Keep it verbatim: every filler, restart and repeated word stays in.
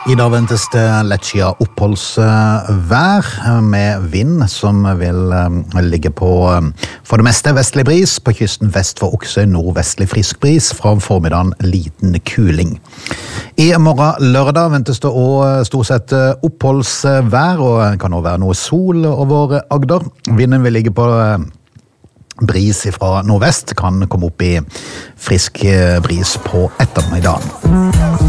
I dag ventes det lettskia oppholdsvær med vind som vil ligge på for det meste vestlig bris, på kysten vest for Oksøy nordvestlig frisk bris, fra formiddagen liten kuling. I morgen lørdag ventes det også stort sett oppholdsvær, og kan også være noe sol over Agder. Vinden vil ligge på bris fra nordvest, kan komme opp i frisk bris på ettermiddagen.